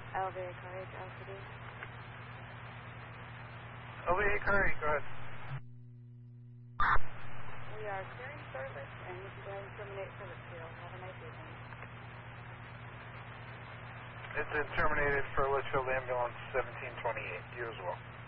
LVA Car H LCD. LVA Car H, go ahead. We are clearing service and you can go ahead and terminate service here. Have a nice evening. It's been terminated for Litchfield Ambulance 1728. You as well.